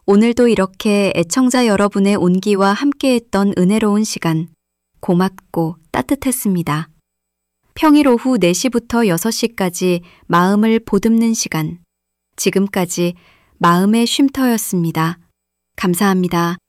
오늘도 이렇게 애청자 여러분의 온기와 함께했던 은혜로운 시간, 고맙고 따뜻했습니다. 평일 오후 4시부터 6시까지 마음을 보듬는 시간, 지금까지 마음의 쉼터였습니다. 감사합니다.